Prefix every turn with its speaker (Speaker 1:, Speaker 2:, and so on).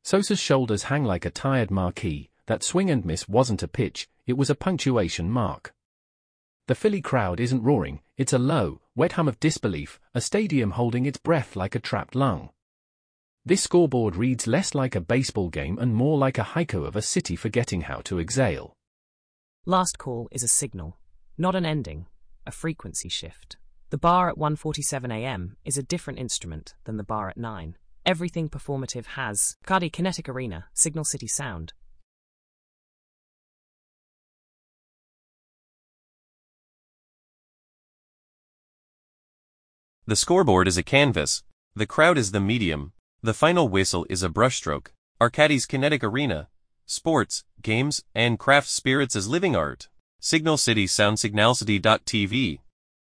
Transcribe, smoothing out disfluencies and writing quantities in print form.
Speaker 1: Sosa's shoulders hang like a tired marquee. That swing and miss wasn't a pitch, it was a punctuation mark. The Philly crowd isn't roaring, it's a low, wet hum of disbelief, a stadium holding its breath like a trapped lung. This scoreboard reads less like a baseball game and more like a haiku of a city forgetting how to exhale.
Speaker 2: Last call is a signal, not an ending, a frequency shift. The bar at 1:47 a.m. is a different instrument than the bar at 9. Everything performative has Cardi Kinetic Arena, Signal City Sound.
Speaker 3: The scoreboard is a canvas. The crowd is the medium. The final whistle is a brushstroke. Arcadi's Kinetic Arena. Sports, games, and craft spirits as living art. Signal City Sound Signalcity.tv